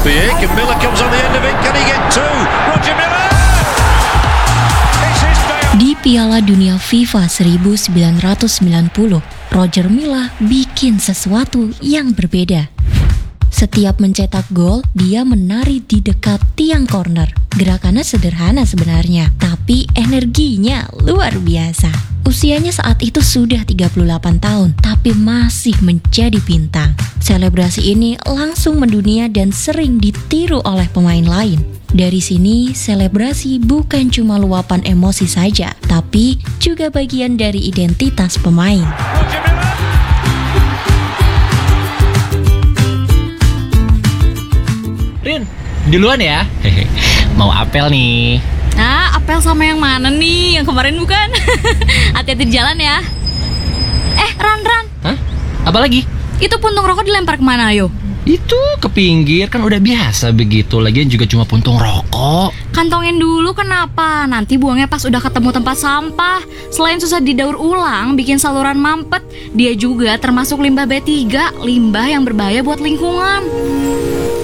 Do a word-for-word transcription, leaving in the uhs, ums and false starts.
Ziyech and Miller comes on the end of it. Can he get two? Roger Miller! It's his day. Di Piala Dunia FIFA seribu sembilan ratus sembilan puluh, Roger Milla bikin sesuatu yang berbeda. Setiap mencetak gol, dia menari di dekat tiang corner. Gerakannya sederhana sebenarnya, tapi energinya luar biasa. Usianya saat itu sudah tiga puluh delapan tahun, tapi masih menjadi bintang. Selebrasi ini langsung mendunia dan sering ditiru oleh pemain lain. Dari sini, selebrasi bukan cuma luapan emosi saja, tapi juga bagian dari identitas pemain. Roger Miller! Rin, duluan ya. Hehe, mau apel nih. Nah, apel sama yang mana nih? Yang kemarin bukan? Hati-hati di jalan ya. Eh, Ran, Ran. Hah? Apa lagi? Itu puntung rokok dilempar kemana, ayo? Itu ke pinggir, kan udah biasa begitu. Lagian juga cuma puntung rokok. Kantongin dulu kenapa? Nanti buangnya pas udah ketemu tempat sampah. Selain susah didaur ulang, bikin saluran mampet, dia juga termasuk limbah B tiga, limbah yang berbahaya buat lingkungan.